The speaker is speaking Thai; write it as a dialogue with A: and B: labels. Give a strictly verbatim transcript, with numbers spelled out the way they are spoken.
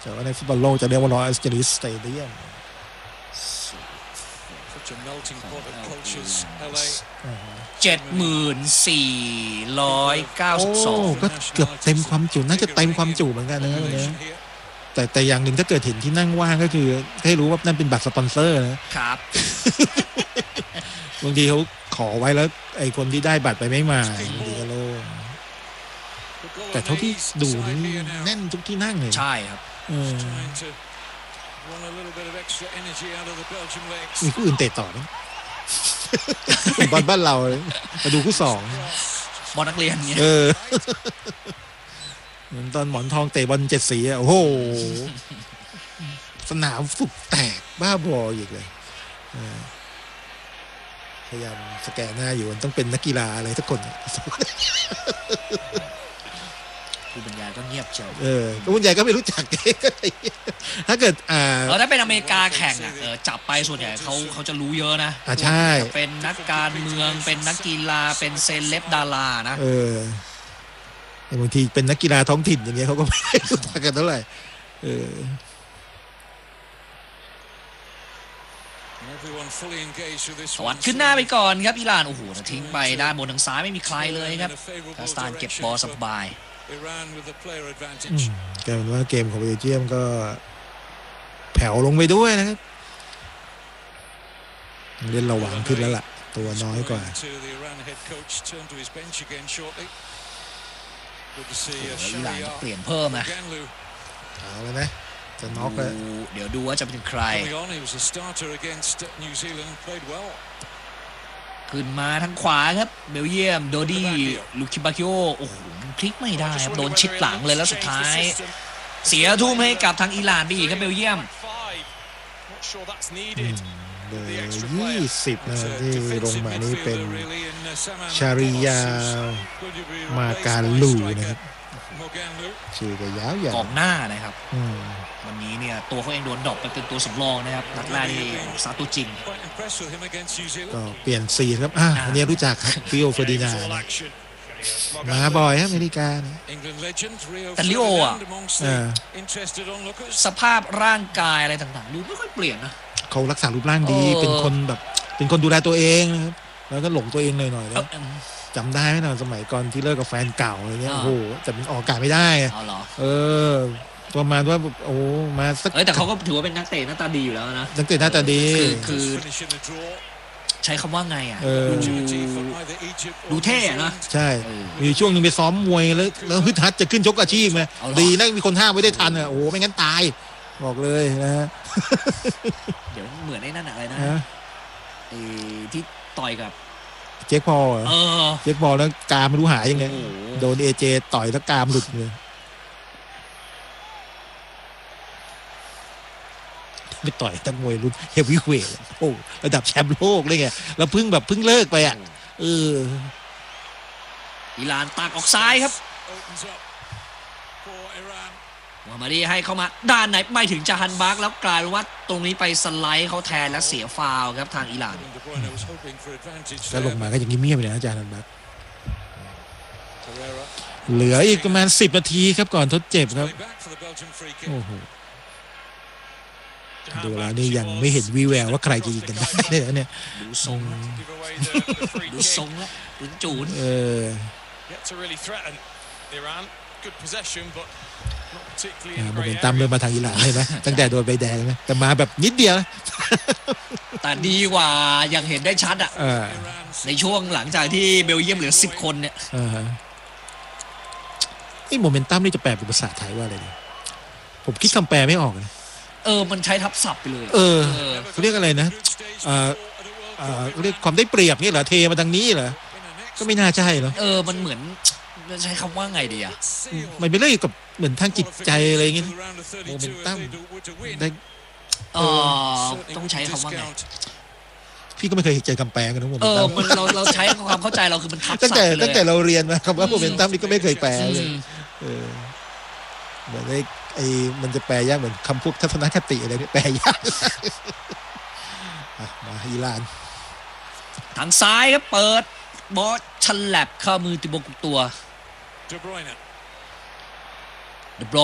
A: แต่ว่าในฟุตบอลโลกจะเรียกว่าลอสแอนเจลิสสเตเดียม
B: เจ็ดหมื่นสี่ร้อยเก้าสิบสอง
A: ก็เกือบเต็มความจุน่าจะเต็มความจุเหมือนกันนะวันนี้แต่แต่อย่างหนึ่งถ้าเกิดเห็นที่นั่งว่างก็คือให้รู้ว่านั่นเป็นบัตรสปอนเซอร์
B: นะครับ
A: บางทีเขาขอไว้แล้วไอ้คนที่ได้บัตรไปไม่มาบางทีก็โล่งแต่เท่าที่ดูนี่แน่นทุกที่นั่งเลย
B: ใช่ครับ
A: มีคู่อื่นเตะต่อไหมบอลบ้านเรามาดูคู่สอง
B: บอลนักเรียนเงี้ย
A: เออเหมือนตอนหมอนทองเตะบอลเจ็ดสีอ่ะโอ้โหสนามฟุกแตกบ้าบออีกเลยพยายามสแกนหน้าอยู่ต้องเป็นนักกีฬาอะไรสักคน
B: ผู้บรรยายก็เงียบเฉย
A: เออผู้บรรยายก็ไม่รู้จักเองก็ถ้าเกิดอ่า
B: เออถ้าเป็นอเมริกาแข่งอ่ะเออจับไปส่วนใหญ่เขาเขาจะรู้เยอะนะ
A: อ่าใช่
B: เป็นนักการเมืองเป็นนักกีฬาเป็นเซเลบดารานะ
A: เออบางทีเป็นนักกีฬาท้องถิ่นอย่างเงี้ยเขาก็ไม่รู้จักกันเท่าไหร่เออ
B: วัดขึ้นหน้าไปก่อนครับอิหร่านโอ้โหทิ้งไปด้านบนทางซ้ายไม่มีใครเลยครับคาซัคสถานเก็บบอลสบาย
A: กลายเป็นว่าเกมของเบลเยียมก็แผ่วลงไปด้วยนะครับเล่นระวังขึ้นแล้วล่ะตัวน้อยกว่า
B: อิหร่านเปลี่ยนเพิ่มนะ
A: เอาเลยนะจะน็อกเลย
B: เดี๋ยวดูว่าจะเป็นใครขึ้นมาทางขวาครับเบลเยียมโดดี้ลูคิบาคิโอโอ้โหคลิกไม่ได้ครับโดนชิดหลังเลยแล้วสุดท้ายเสียทุ่มให้กับทางอิหร่านไปอีกครับเบลเยียม
A: เบอร์ยี่สิบนะที่ลงมานี่เป็นชาริยามาการลูนะครับชื่อก็ยาวๆ
B: กองหน้านะครับวันนี้เนี่ยตัวเขาเองโดนดรอปไปเป็นตัวสำรองนะครับนัดแรกที่ซาตุจิง
A: ก็เปลี่ยนสีครับอ่ะวันนี้รู้จักครับฟิโอเฟอร์ดินานด์มาบ่อยครับอเมริกา
B: แต่ลิโออ่ะสภาพร่างกายอะไรต่างๆดูไม่ค่อยเปลี่ยนนะ
A: เขารักษารูปร่างดีเป็นคนแบบเป็นคนดูแลตัวเองนะครับแล้วก็หลงตัวเองหน่อยๆแล้วจำได้ไหมนะสมัยก่อนที่เลิกกับแฟนเก่าอะไรเงี้ยโอ้โหแต่มันออกอากาศไม่ได้เออประมาณว่าโอ้มาสัก
B: เอ้แต่เขาก็ถือว่าเป็นนักเตะหน้าตาดีอยู่แล้วนะ
A: นักเตะหน้าตาดี
B: คือใช้คำว่าไงอ่ะดูเท่นะ
A: ใช่มีช่วงนึงไปซ้อมมวยแล้วแล้วฮึดฮัดจะขึ้นชกอาชีพไงดีนะมีคนห้ามไว้ได้ทันอ่ะโอ้ไม่งั้นตายบอกเลยนะฮะ
B: เดี๋ยวเหมือนไอ้นั่นอะไรนะไอ้ที่ต่อยกับ
A: เจ๊กพอเออเจ๊กพอแล้วกามไม่รู้หายยังไงโดนเอเจต่อยแล้วกามหลุดเลยไปต่อยตั้งมวยรุ่นเฮฟวีเวทโอ้ระดับแชมป์โลกเลยไงแล้วเพิ่งแบบเพิ่งเลิกไปอ่ะเออ
B: อิหร่านตักออกซ้ายครับวามาดีให้เข้ามาด้านไหนไม่ถึงจาฮันบาร์กแล้วกลายเป็นว่าตรงนี้ไปสไลด์เขาแทนและเสียฟาวล์ครับทางอิหร่าน
A: แล้วลงมาก็อย่างนี้เมียบเลยนะจาฮันบาร์กเหลืออีกประมาณสิบนาทีครับก่อนทดเจ็บครับโอ้โหดูแล้วนี่ยังไม่เห็นวีแววว่าใครจะยิงกันได้เนี่ย
B: ดูทรงดูทรงแล้วปืนจูน
A: เออโมเมนตัมเริ่มมาทางอิหร่านเลยไหมตั้งแต่โดนใบแดงนะแต่มาแบบนิดเดียว
B: แต่ดีกว่ายังเห็นได้ชัดอ่ะในช่วงหลังจากที่เบลเยียมเหลือสิบคนเนี่ย
A: ไอ้โมเมนตัมนี่จะแปลเป็นภาษาไทยว่าอะไรเนี่ยผมคิดคำแปลไม่ออกเลย
B: เออมันใช้ทับศัพท์ไปเลย
A: เออเขาเรียกอะไรนะเออเออเรียกความได้เปรียบนี่เหรอเทมาทางนี้เหรอก็ไม่น่าใช่เหรอ
B: เออมันเหมือนใช้คำว่าไงดีอ่ะ
A: มันเป็นเรื่องกับเหมือนทางจิตใจอะไรอย่างเงี้ยโมเมนตัมได้
B: เออต้องใช้คำว่าไง
A: พี่ก็ไม่เคยเจอคำแปลกันทั้งหมด
B: เออมันเราเราใช้ความเข้าใจเราคือมันทับศัพท์
A: ตั้งแต่ตั้งแต่เราเรียนมาคำว่าโมเมนตัมนี่ก็ไม่เคยแปลเลยเออเหมือนไอ้ไอ้มันจะแปลยากเหมือนคำพูดทัศนคติอะไรนี่แปลยากมาอิหร่าน
B: ทางซ้ายครับเปิดบอลฉลับเข้ามือติโบกุตัว